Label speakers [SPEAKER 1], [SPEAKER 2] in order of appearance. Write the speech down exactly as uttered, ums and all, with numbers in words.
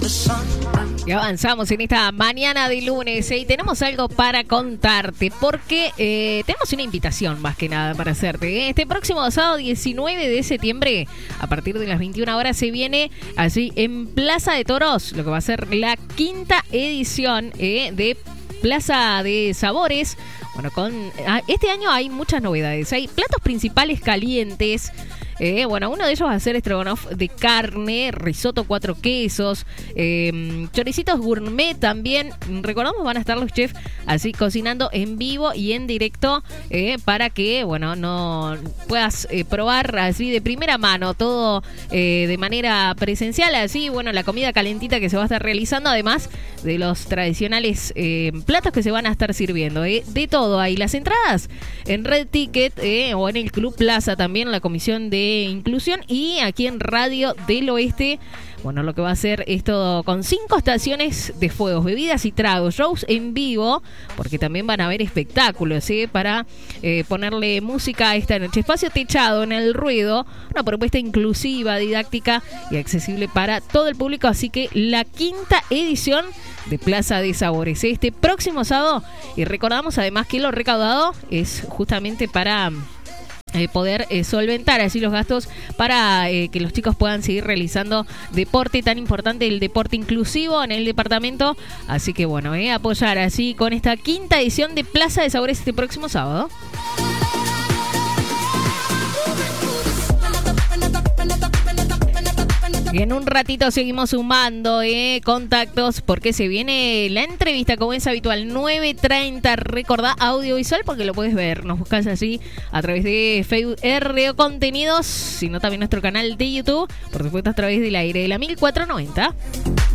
[SPEAKER 1] Y avanzamos en esta mañana de lunes, ¿eh? Y tenemos algo para contarte, porque eh, tenemos una invitación más que nada para hacerte, ¿eh? Este próximo sábado diecinueve de septiembre, a partir de las veintiuna horas, se viene allí en Plaza de Toros, lo que va a ser la quinta edición eh, de Plaza de Sabores. Bueno, con este año hay muchas novedades, hay platos principales calientes. Eh, bueno, uno de ellos va a ser estrogonoff de carne, risotto cuatro quesos, eh, choricitos gourmet también. Recordamos, van a estar los chefs así cocinando en vivo y en directo eh, para que, bueno, no puedas eh, probar así de primera mano todo eh, de manera presencial. Así, bueno, la comida calentita que se va a estar realizando, además de los tradicionales eh, platos que se van a estar sirviendo. Eh, de todo hay. Las entradas en Red Ticket eh, o en el Club Plaza también, la comisión de inclusión, y aquí en Radio del Oeste, bueno, lo que va a hacer esto con cinco estaciones de fuegos, bebidas y tragos, shows en vivo, porque también van a haber espectáculos ¿eh? para eh, ponerle música a esta noche. Espacio techado en el ruedo, una propuesta inclusiva, didáctica y accesible para todo el público. Así que la quinta edición de Plaza de Sabores este próximo sábado, y recordamos además que lo recaudado es justamente para Eh, poder eh, solventar así los gastos para eh, que los chicos puedan seguir realizando deporte tan importante, el deporte inclusivo en el departamento. Así que bueno, eh, apoyar así con esta quinta edición de Plaza de Sabores este próximo sábado. Y en un ratito seguimos sumando eh, contactos, porque se viene la entrevista como es habitual, nueve treinta. Recordá, audiovisual, porque lo puedes ver. Nos buscas así a través de Facebook R O Contenidos, sino también nuestro canal de YouTube, por supuesto a través del aire de la mil cuatrocientos noventa.